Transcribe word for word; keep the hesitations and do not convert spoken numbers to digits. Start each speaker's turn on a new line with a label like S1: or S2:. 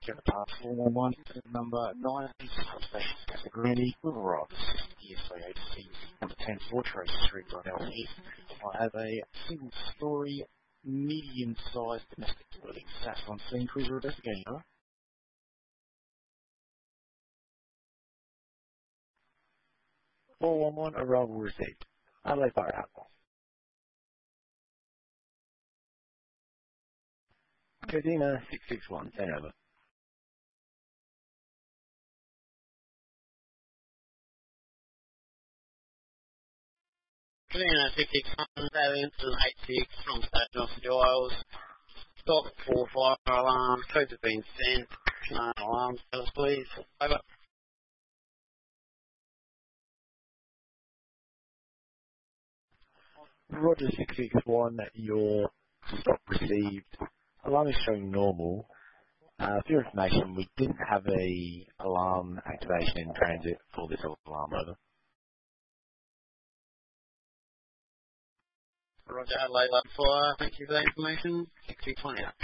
S1: Part four one one, number nine, substation Casagrande, Riverrock, sixty S A H C, number ten, Fortress Street, Brunel Heath. I have a single-story, medium-sized domestic dwelling. Sat on scene, cruiser investigating. four one one, arrival received. Adelaide Fire Apple. Codina six six one, ten over.
S2: Codina six six one, Davidson eight six from Station Officer Giles. Stop for fire alarm. Codes have been sent. No alarms, tell us please. Over.
S1: Roger six six one, your stop received. Alarm is showing normal. Uh, for your information, we didn't have a alarm activation in transit for this alarm, over.
S2: Roger, Adelaide Fire. Thank you for that information. six six one out.